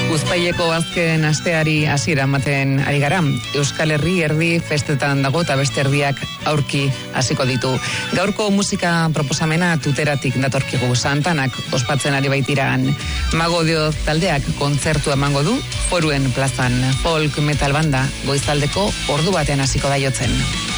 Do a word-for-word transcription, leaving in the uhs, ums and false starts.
Uztaileko azken asteari hasiera ematen ari gara. Euskal Herri erdi festetan dago eta beste erdiak aurki hasiko ditu. Gaurko musika proposamena Tuteratik datorkigu. Santanak ospatzen ari baitiran. Mago Dio taldeak kontzertu emango du Foruen plazan. Folk metal banda goizaldeko ordu batean hasiko da jotzen.